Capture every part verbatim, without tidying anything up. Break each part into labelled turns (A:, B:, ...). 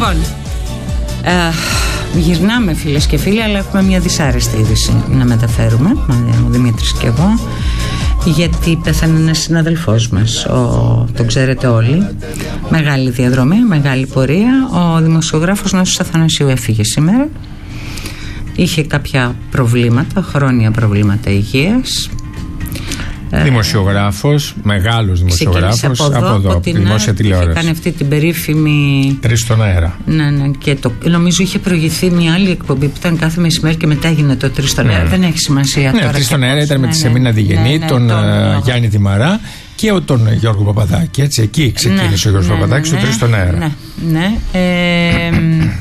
A: Λοιπόν, ε, γυρνάμε φίλες και φίλοι, αλλά έχουμε μια δυσάρεστη είδηση να μεταφέρουμε, ο Δημήτρης και εγώ, γιατί πέθανε ένας συναδελφός μας, ο, τον ξέρετε όλοι, μεγάλη διαδρομή, μεγάλη πορεία. Ο δημοσιογράφος Νάσος Αθανασίου έφυγε σήμερα. Είχε κάποια προβλήματα, χρόνια προβλήματα υγείας.
B: Δημοσιογράφος, μεγάλος δημοσιογράφος από εδώ, από, εδώ, από τη δημόσια τηλεόραση.
A: Είχε κάνει αυτή την περίφημη.
B: Τρεις στον αέρα.
A: Ναι, ναι, και το, νομίζω είχε προηγηθεί μια άλλη εκπομπή που ήταν κάθε μεσημέρι και μετά έγινε το Τρεις στον αέρα. Ναι. Δεν έχει σημασία
B: ναι,
A: τώρα.
B: Τρεις στον αέρα ήταν ναι, με τη Σεμίνα Διγενή, ναι, ναι, τον ναι, Γιάννη Δημαρά και ο, τον Γιώργο Παπαδάκη. Έτσι, εκεί ξεκίνησε ναι, ο Γιώργος ναι, Παπαδάκης, ναι, στο Τρεις στον αέρα.
A: Ναι, ναι. Ε,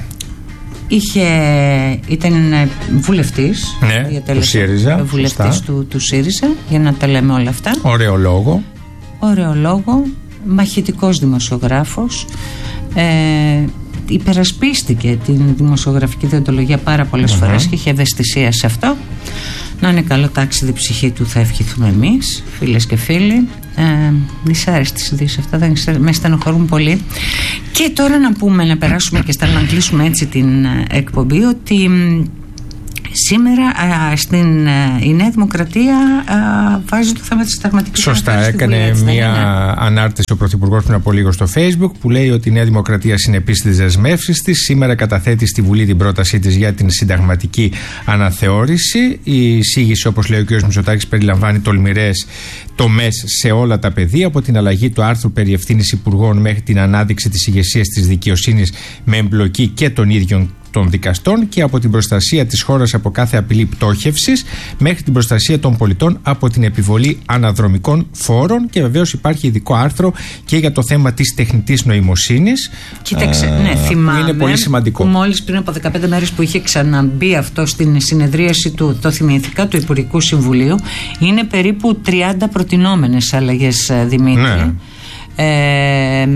A: Είχε, ήταν βουλευτής,
B: ναι, του ΣΥΡΙΖΑ,
A: βουλευτής του, του ΣΥΡΙΖΑ, για να τα λέμε όλα αυτά.
B: Ωραίο λόγο.
A: Ωραίο λόγο, μαχητικός δημοσιογράφος. Ε, υπερασπίστηκε την δημοσιογραφική διοντολογία πάρα πολλές uh-huh. φορές και είχε ευαισθησία σε αυτό. Να είναι καλό τάξιδι ψυχή του, θα ευχηθούμε εμείς, φίλες και φίλοι. Ε, δυσάρεστες ειδήσεις αυτά, δεν με στενοχωρούν πολύ. Και τώρα να πούμε, να περάσουμε και στα να κλείσουμε έτσι την εκπομπή, ότι σήμερα α, στην α, η Νέα Δημοκρατία α, βάζει το θέμα της συνταγματικής
B: αναθεώρησης. Σωστά, έκανε
A: Βουλή, έτσι,
B: μια
A: είναι.
B: ανάρτηση ο Πρωθυπουργός πριν από λίγο στο Facebook που λέει ότι η Νέα Δημοκρατία συνεπείς στις δεσμεύσεις της. Σήμερα καταθέτει στη Βουλή την πρότασή της για την συνταγματική αναθεώρηση. Η εισήγηση, όπως λέει ο κ. Μητσοτάκης, περιλαμβάνει τολμηρές τομές σε όλα τα πεδία, από την αλλαγή του άρθρου περί ευθύνης υπουργών μέχρι την ανάδειξη της ηγεσίας της δικαιοσύνης με εμπλοκή και των ίδιων των δικαστών, και από την προστασία της χώρας από κάθε απειλή πτώχευσης μέχρι την προστασία των πολιτών από την επιβολή αναδρομικών φόρων, και βεβαίως υπάρχει ειδικό άρθρο και για το θέμα της τεχνητής νοημοσύνης.
A: Κοίταξε, α, ναι, θυμάμαι.
B: Είναι πολύ σημαντικό.
A: Μόλις πριν από δεκαπέντε μέρες που είχε ξαναμπεί αυτό στην συνεδρίαση του, το θυμήθηκα, του Υπουργικού Συμβουλίου, είναι περίπου τριάντα προτινόμενες αλλαγές, Δημήτρη. Ναι. Ε,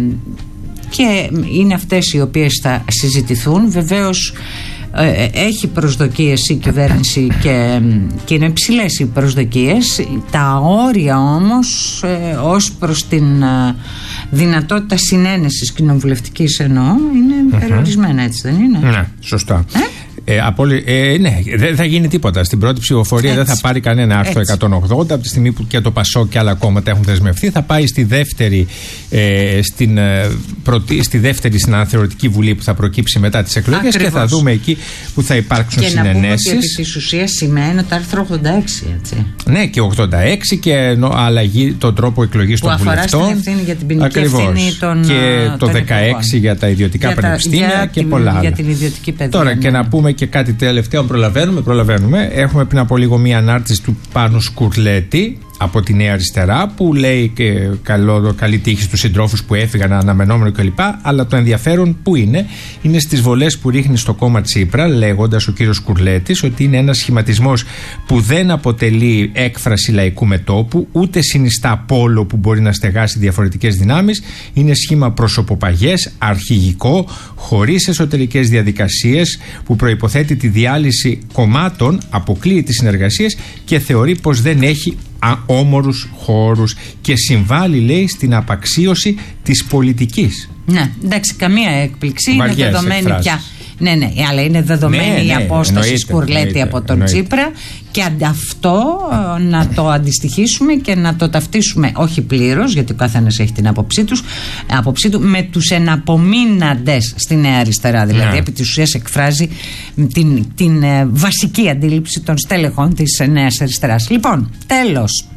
A: και είναι αυτές οι οποίες θα συζητηθούν. Βεβαίως ε, έχει προσδοκίες η κυβέρνηση και, και είναι υψηλές οι προσδοκίες. Τα όρια όμως ε, ως προς την ε, δυνατότητα συνένεσης κοινοβουλευτικής εννοώ είναι uh-huh. περιορισμένα, έτσι δεν είναι?
B: Ναι, σωστά. Ε? Ε, απόλυ... ε, ναι, δεν θα γίνει τίποτα. Στην πρώτη ψηφοφορία έτσι. Δεν θα πάρει κανένα άρθρο έτσι. εκατόν ογδόντα, από τη στιγμή που και το ΠΑΣΟΚ και άλλα κόμματα έχουν δεσμευτεί. Θα πάει στη δεύτερη, ε, στην, ε, προτι... στη δεύτερη συναναθεωρητική βουλή που θα προκύψει μετά τις εκλογές, και θα δούμε εκεί που θα υπάρξουν
A: και
B: συνενέσεις.
A: Και να πούμε ότι επί της ουσίας σημαίνει το άρθρο ογδόντα έξι, έτσι.
B: Ναι, και ογδόντα έξι, και αλλαγή τον τρόπο εκλογής των βουλευτών.
A: Που αφορά στην ευθύνη για την ποινική ευθύνη των
B: και το
A: των
B: δεκαέξι για τα ιδιωτικά για πανεπιστήμια
A: τα,
B: και
A: την,
B: πολλά άλλα.
A: Για την ιδιωτική παιδεία.
B: Τώρα, ναι. Και να πούμε και κάτι τελευταίο, προλαβαίνουμε, προλαβαίνουμε. Έχουμε πριν από λίγο μία ανάρτηση του Πάνου Σκουρλέτη από τη Νέα Αριστερά, που λέει και καλό, καλή τύχη στους συντρόφους που έφυγαν, αναμενόμενο κλπ. Αλλά το ενδιαφέρον που είναι, είναι στις βολές που ρίχνει στο κόμμα Τσίπρα, λέγοντας ο κύριος Σκουρλέτης ότι είναι ένας σχηματισμός που δεν αποτελεί έκφραση λαϊκού μετώπου, ούτε συνιστά πόλο που μπορεί να στεγάσει διαφορετικές δυνάμεις. Είναι σχήμα προσωποπαγές, αρχηγικό, χωρίς εσωτερικές διαδικασίες, που προϋποθέτει τη διάλυση κομμάτων, αποκλείει τις συνεργασίες και θεωρεί πως δεν έχει όμορους χώρους και συμβάλλει, λέει, στην απαξίωση της πολιτικής.
A: Ναι, εντάξει, καμία έκπληξη.
B: Βαριές
A: είναι δεδομένη
B: εκφράσεις. Πια.
A: Ναι, ναι, αλλά είναι δεδομένη ναι, ναι, η απόσταση
B: εννοείται,
A: Σκουρλέτη
B: εννοείται,
A: από τον
B: εννοείται.
A: Τσίπρα, και αυτό να το αντιστοιχίσουμε και να το ταυτίσουμε, όχι πλήρως, γιατί ο καθένας έχει την άποψή, τους, άποψή του, με τους εναπομείναντες στη Νέα Αριστερά. Δηλαδή, ναι. επί της ουσίας εκφράζει την, την ε, βασική αντίληψη των στέλεχων της Νέας Αριστεράς. Λοιπόν, τέλος.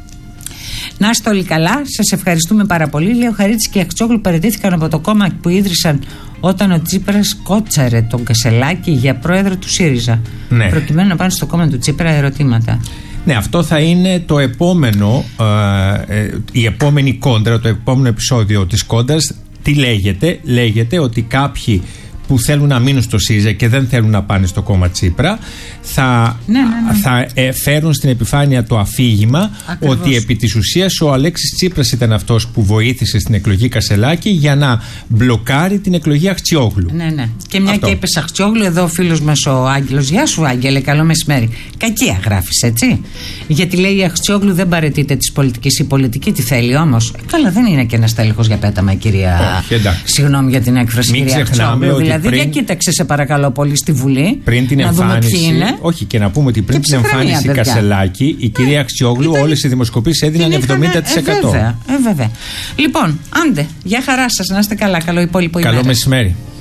A: Να είστε όλοι καλά, σας ευχαριστούμε πάρα πολύ. Λέει ο Χαρίτης και η Αχτσόγλου παραιτήθηκαν από το κόμμα που ίδρυσαν όταν ο Τσίπρας κότσαρε τον Κασελάκη για πρόεδρο του ΣΥΡΙΖΑ. Ναι. Προκειμένου να πάνε στο κόμμα του Τσίπρα ερωτήματα.
B: Ναι, αυτό θα είναι το επόμενο, ε, ε, η επόμενη κόντρα, το επόμενο επεισόδιο της κόντρας. Τι λέγεται? Λέγεται ότι κάποιοι που θέλουν να μείνουν στο ΣΥΡΙΖΑ και δεν θέλουν να πάνε στο κόμμα Τσίπρα, θα,
A: ναι, ναι, ναι.
B: θα ε, φέρουν στην επιφάνεια το αφήγημα
A: Ακριβώς.
B: ότι επί της ουσίας ο Αλέξης Τσίπρας ήταν αυτός που βοήθησε στην εκλογή Κασελάκη για να μπλοκάρει την εκλογή Αχτσιόγλου.
A: Ναι, ναι. Και μια
B: Αυτό.
A: και είπε Αχτσιόγλου, εδώ ο φίλος μας ο Άγγελος. Γεια σου, Άγγελε, καλό μεσημέρι. Κακία γράφεις, έτσι. Γιατί λέει η Αχτσιόγλου δεν παραιτείται της πολιτικής. Η πολιτική τι θέλει όμως. Ε, καλά, δεν είναι και ένας τέλεχος για πέταμα, η κυρία.
B: Όχι, εντάξει.
A: Συγγνώμη για την έκφραση,
B: Μην
A: κυρία Αχτσιόγλου. Δηλαδή,
B: πριν...
A: για κοίταξε, σε παρακαλώ πολύ, στη Βουλή.
B: Πριν την
A: να
B: εμφάνιση.
A: Δούμε είναι.
B: Όχι, και να πούμε ότι πριν
A: Και
B: την εμφάνιση
A: παιδιά.
B: Κασελάκη, η κυρία Αχτσιόγλου,
A: ήταν...
B: όλες οι δημοσκοπήσεις έδιναν
A: είχανε...
B: εβδομήντα τοις εκατό.
A: Ε, βέβαια, ε, βέβαια. Λοιπόν, άντε, για χαρά σας, να είστε καλά. Καλό υπόλοιπο ημέρα.
B: Καλό μεσημέρι.